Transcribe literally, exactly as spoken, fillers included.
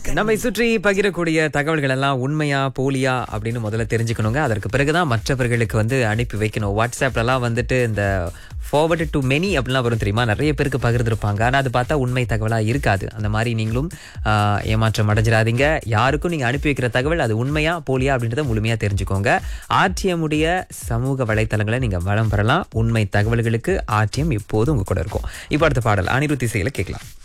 நம்மை சுற்றி பகிரக்கூடிய தகவல்கள் எல்லாம் உண்மையா போலியா அப்படின்னு முதல்ல தெரிஞ்சுக்கணுங்க. அதற்கு பிறகுதான் மற்றவர்களுக்கு வந்து அனுப்பி வைக்கணும். வாட்ஸ்அப்ல எல்லாம் வந்துட்டு இந்த forwarded to many அப்படிலாம் வரும் தெரியுமா, நிறைய பேருக்கு பகிர்ந்துருப்பாங்க. ஆனால் அது பார்த்தா உண்மை தகவலாக இருக்காது. அந்த மாதிரி நீங்களும் ஏமாற்றம் அடைஞ்சிடாதீங்க. யாருக்கும் நீங்கள் அனுப்பி வைக்கிற தகவல் அது உண்மையா போலியா அப்படின்றத முழுமையாக தெரிஞ்சுக்கோங்க. ஆர்டிஎம் உடைய சமூக வலைத்தளங்களை நீங்கள் வளம் பெறலாம். உண்மை தகவல்களுக்கு ஆர்டிஎம் இப்போது உங்க கூட இருக்கும். இப்போ அடுத்த பாடல் அனிருத் இசையில கேட்கலாம்.